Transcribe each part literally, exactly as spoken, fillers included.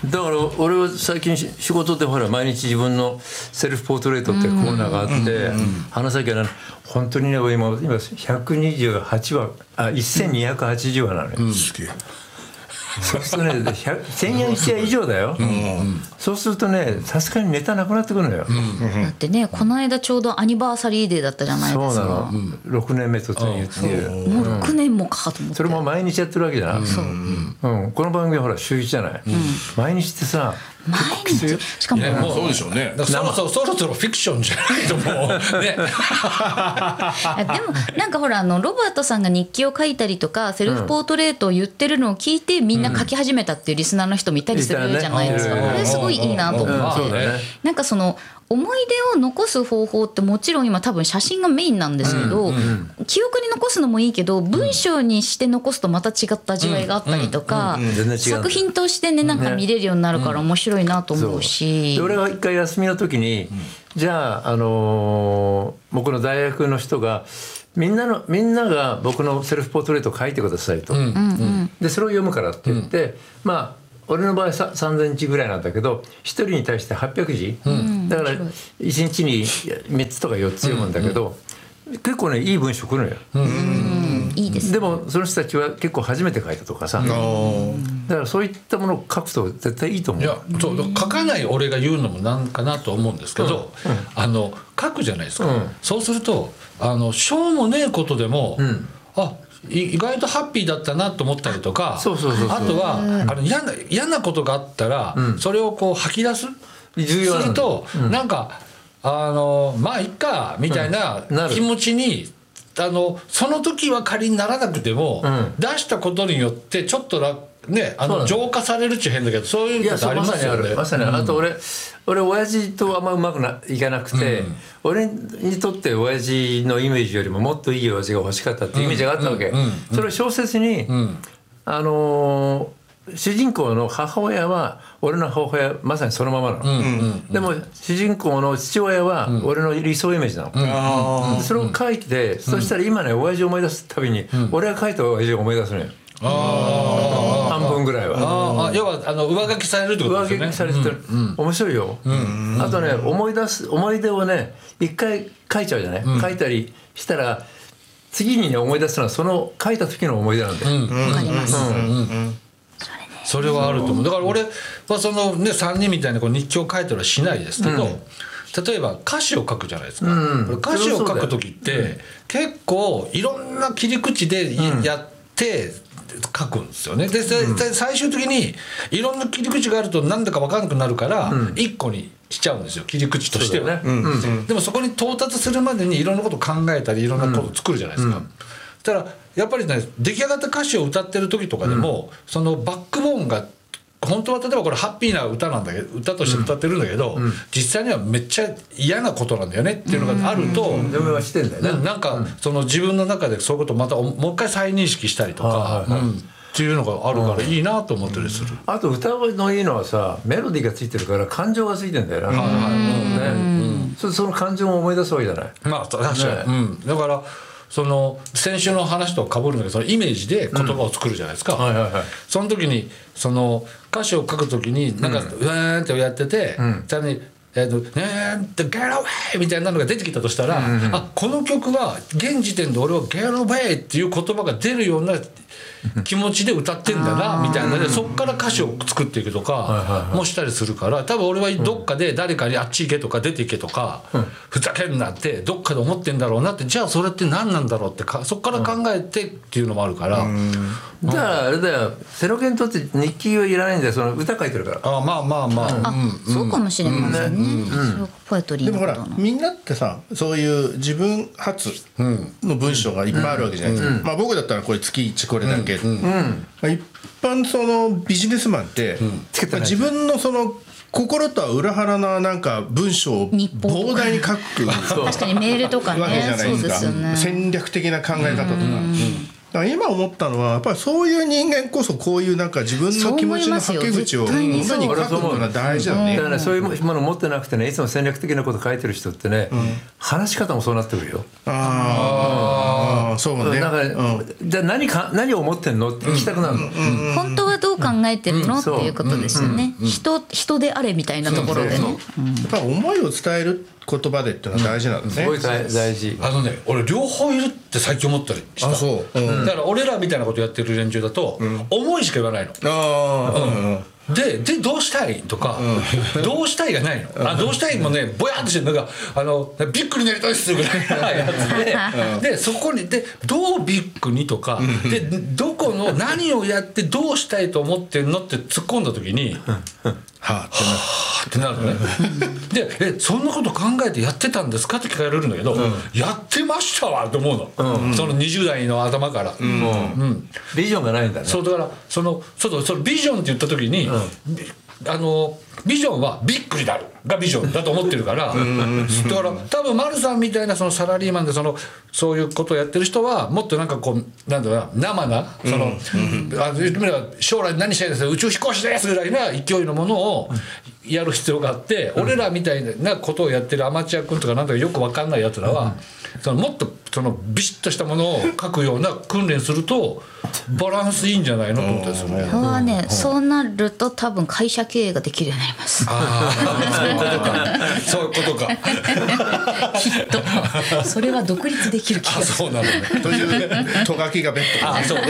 だから俺は最近仕事でほら毎日自分のセルフポートレートってコーナーがあって話さなきゃならない。本当にね今今ひゃくにじゅうはちわあせんにひゃくはちじゅうわなのよ、うん、すげえ。そうするとねせんえんいちわ以上だよ、うん、そうするとねさすがにネタなくなってくるのよ、うん、 だってねこの間ちょうどアニバーサリーデーだったじゃないですか。そうなの、うん、ろくねんめ突入っていう、もうろくねんもかと思って。それも毎日やってるわけじゃない、うんうん、この番組はほら週いちじゃない、うん、毎日ってさ毎日しかも、 もうそうでしょうね。だからそろそろそろそろフィクションじゃないと思うね。でもなんかほらあのロバートさんが日記を書いたりとかセルフポートレートを言ってるのを聞いてみんな書き始めたっていうリスナーの人もいたりするじゃないですか、うん、あれすごいいいなと思って、うんね、なんかその思い出を残す方法ってもちろん今多分写真がメインなんですけど、うんうん、記憶に残すのもいいけど文章にして残すとまた違った味わいがあったりとか、作品としてねなんか見れるようになるから面白いなと思うし、 うん、俺が一回休みの時に、うん、じゃあ、あのー、僕の大学の人がみんなのみんなが僕のセルフポートレートを書いてくださいと、うんうん、でそれを読むからって言って、うん、まあ俺の場合ささんぜんじぐらいなんだけどひとりに対してはっぴゃくじ、うん、だからいちにちにみっつとかよっつ読むんだけど、うんうん、結構ねいい文章来るのよ、うん、いいですね。でもその人たちは結構初めて書いたとかさ、うん、だからそういったものを書くと絶対いいと思う。 いやそう書かない俺が言うのもなんかなと思うんですけど、うんうん、あの書くじゃないですか、うん、そうするとあのしょうもねえことでも、うん、あ意外とハッピーだったなと思ったりとか、そうそうそうそう、あとはあの 嫌な、嫌なことがあったら、うん、それをこう吐き出す重要すると、うん、なんかあのまあいっかみたいな気持ちに、うん、あのその時は仮にならなくても、うん、出したことによってちょっと楽ね、あの浄化されるっちゅう変だけどそういうことありますよね。 まさにある、まさに、うん、あと俺俺親父とあんまうまくないかなくて、うん、俺にとって親父のイメージよりももっといい親父が欲しかったっていうイメージがあったわけ、うんうんうん、それを小説に、うん、あのー、主人公の母親は俺の母親まさにそのままなの、うんうんうん、でも主人公の父親は俺の理想イメージなの、うんうん、それを書いて、うん、そしたら今ね親父を思い出すたびに、うん、俺が書いた親父を思い出すのよ。あ半分ぐらいは。 ああ要はあの上書きされるってことですよね。 上書きされてる、うんうん、面白いよ、うんうん、あとね思い出す思い出をね一回書いちゃうじゃない、うん、書いたりしたら次に、ね、思い出すのはその書いた時の思い出なんだよ。わ、うん、かります、うんうんうん、 それはあると思う。だから俺はその、ね、さんにんみたいなこう日記を書いてはしないですけど、うん、例えば歌詞を書くじゃないですか、うん、歌詞を書く時って、うん、結構いろんな切り口でやって書くんですよね。で、うん、最終的にいろんな切り口があると何だか分からなくなるからいっこにしちゃうんですよ切り口としては、ねうんうん、でもそこに到達するまでにいろんなことを考えたりいろんなことを作るじゃないですか、うんうん、ただやっぱりね出来上がった歌詞を歌ってる時とかでも、うん、そのバックボーンが本当は例えばこれハッピーな歌なんだけど歌として歌ってるんだけど、うん、実際にはめっちゃ嫌なことなんだよねっていうのがあると、うん、なんかその自分の中でそういうことをまたもう一回再認識したりとか、はいはいはい、うん、っていうのがあるからいいなと思ったりする、うん、 あと歌のいいのはさメロディーがついてるから感情がついてるんだよな、はいはいうんねうん、その感情も思い出すわけじゃない。 まあ確かに、ねうん、だからその先週の話と被るんだけどそのイメージで言葉を作るじゃないですか、うんはいはいはい、その時にその歌詞を書く時になんか、うん、うーんってやってて、うん、さらにえーとねーって「Get away!」みたいなのが出てきたとしたら、うんうん、あこの曲は現時点で俺は「Get away!」っていう言葉が出るような気持ちで歌ってんだなみたいなでそっから歌詞を作っていくとかもしたりするから多分俺はどっかで誰かにあっち行けとか出て行けとか、うん、ふざけんなってどっかで思ってんだろうなってじゃあそれって何なんだろうってかそっから考えてっていうのもあるから、うん、 だからあれだよセロケンとって日記はいらないんだよその歌書いてるからあまあまあまあ、うん、 あ、うん、そうかもしれませんね、うんうん、ポエトリーのことのでもほらみんなってさそういう自分発の文章がいっぱいあるわけじゃないですか、うんまあ、僕だったらこれ月いちこれだけ、うんうんまあ、一般そのビジネスマンって、うんまあ、自分のその心とは裏腹ななんか文章を膨大に書く確かにメールとかねわけじゃないですかそうですよね、戦略的な考え方とか、うんうんだから今思ったのはやっぱりそういう人間こそこういうなんか自分の気持ちのはけ口を本当に書くのが大事だね。 だから、ね、そういうもの持ってなくてねいつも戦略的なこと書いてる人ってね、うん、話し方もそうなってくるよ。ああ、うん、そうね。だから、うん、じゃあ何か何を思ってんのって聞きたくなるの。 うんうんうん、本当はどうう考えてるの、うん、っていうことですよね、うんうん、人, 人であれみたいなところでね、 そうそうそう、うん、やっぱ思いを伝える言葉でっていうのは大事なんですね、 すごい大事。 あのね、俺両方いるって最近思ったりした。 あ、そう、うん、 だから俺らみたいなことやってる連中だと、うん、思いしか言わないの。 ああ、うんうんで, でどうしたいとか、うん、どうしたいがないの。あ、どうしたいもねぼやっとしてるのがあのビッグになりたいっすぐらいなやつで、でそこにでどうビッグにとか、うん、でどこの何をやってどうしたいと思ってるのって突っ込んだ時にはあってなるのね。でえそんなこと考えてやってたんですかって聞かれるんだけど、うん、やってましたわと思うの、うん、そのにじゅう代の頭から、うんうん、 ビジョンがないんだね。 そうだからそのそのそのビジョンって言った時に、うん、あのビジョンはビッグになるがビジョンだと思ってるからだから多分丸さんみたいなそのサラリーマンでそのそういうことをやってる人はもっとなんかこうなんだろうな生なその、うん、あ将来何したいですか宇宙飛行士ですぐらいな勢いのものをやる必要があって、うん、俺らみたいなことをやってるアマチュア君とかなんだかよく分かんないやつらは、うん、そのもっとそのビシッとしたものを書くような訓練するとバランスいいんじゃないのと思ったんですよね。 そうはね、うん、そうなると多分会社経営ができるようになります。 あそういうことかそういうことかきっとそれは独立できる気がする。 あそうなのねというとがきがベッド。 あそうね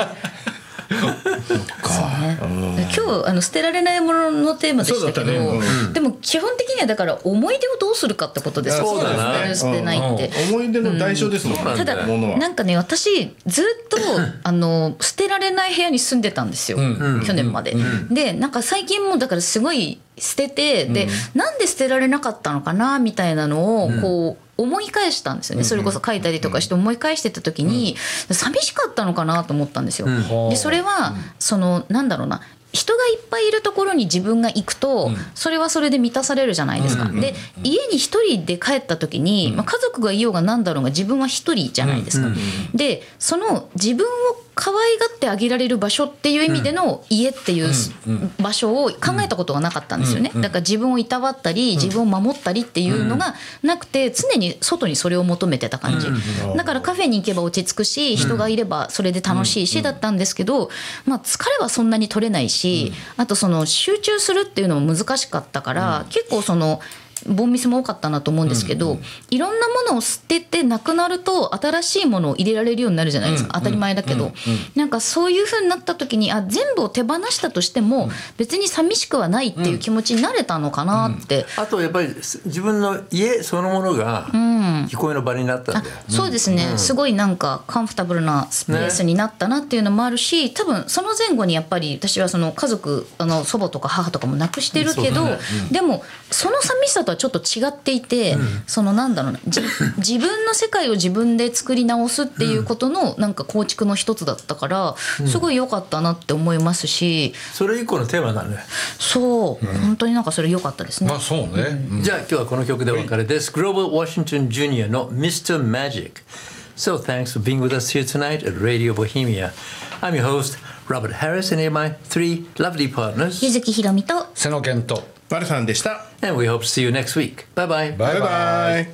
そうね、今日あの捨てられないもののテーマでしたけど、ねうん、でも基本的にはだから思い出をどうするかってことですよ。 そうだね、 捨てないって、 うん、思い出の代償ですもんね、 うん、ただなんかね私ずっとあの捨てられない部屋に住んでたんですよ、うん、去年まで、うん、でなんか最近もだからすごい捨ててで、うん、なんで捨てられなかったのかなみたいなのをこう、うん思い返したんですよね。それこそ書いたりとかして思い返してた時に寂しかったのかなと思ったんですよ。でそれはそのなんだろうな人がいっぱいいるところに自分が行くとそれはそれで満たされるじゃないですか。で家に一人で帰った時に、まあ、家族がいようがなんだろうが自分は一人じゃないですか。でその自分を可愛がってあげられる場所っていう意味での家っていう場所を考えたことがなかったんですよね。だから自分をいたわったり自分を守ったりっていうのがなくて常に外にそれを求めてた感じだからカフェに行けば落ち着くし人がいればそれで楽しいしだったんですけど、まあ、疲れはそんなに取れないしあとその集中するっていうのも難しかったから結構そのボンミスも多かったなと思うんですけど、うんうん、いろんなものを捨ててなくなると新しいものを入れられるようになるじゃないですか、うんうん、当たり前だけど、うんうん、なんかそういう風になった時にあ全部を手放したとしても別に寂しくはないっていう気持ちになれたのかなって、うんうん、 あとやっぱり自分の家そのものが憩いの場になったんだよ、 うん、そうですね、うん、すごいなんかカンフォタブルなスペースになったなっていうのもあるし、ね、多分その前後にやっぱり私はその家族あの祖母とか母とかも亡くしてるけど、ねうん、でもその寂しさとはちょっと違っていて、うん、そのなんだろうな自分の世界を自分で作り直すっていうことのなんか構築の一つだったからすごい良かったなって思いますし、 うん、それ以降のテーマだね。 そう、うん、本当になんかそれ良かったですね。 まあそうね、 うん、じゃあ今日はこの曲でお別れです。 Grover Washington ジュニア の ミスター Magic. So thanks for being with us here tonight at Radio Bohemia. I'm your host Robert Harris and here are my three lovely partners 柚木ひろみと瀬野健とマルさんでした。 And we hope to see you next week. Bye bye. Bye bye.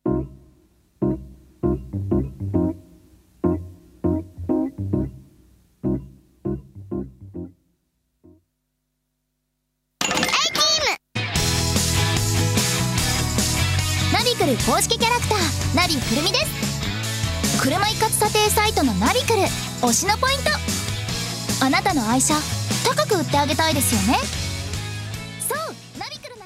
ナビクル公式キャラクターナビくるみです。車一括査定サイトのナビクル推しのポイント、あなたの愛車高く売ってあげたいですよね。そうナビクルな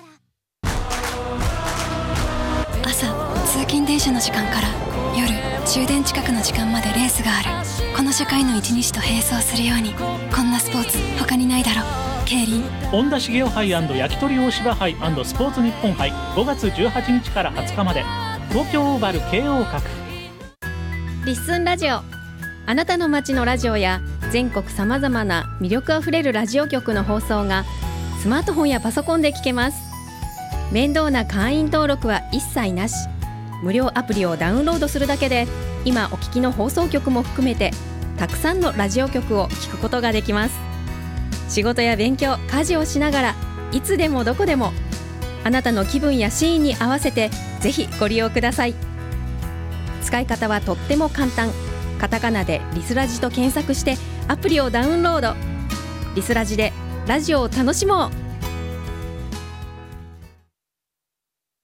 ら朝通勤電車の時間から夜終電近くの時間までレースがある。この社会の一日と並走するようにこんなスポーツ他にないだろう。競輪本田茂雄杯&焼き鳥大芝杯&スポーツ日本杯ごがつじゅうはちにちからはつかまで東京オーバル慶応閣。 リッスンラジオ、あなたの街のラジオや全国さまざまな魅力あふれるラジオ局の放送がスマートフォンやパソコンで聞けます。面倒な会員登録は一切なし。無料アプリをダウンロードするだけで今お聞きの放送局も含めてたくさんのラジオ局を聞くことができます。仕事や勉強、家事をしながらいつでもどこでもあなたの気分やシーンに合わせてぜひご利用ください。使い方はとっても簡単。カタカナでリスラジと検索してアプリをダウンロード。 リスラジでラジオを楽しもう。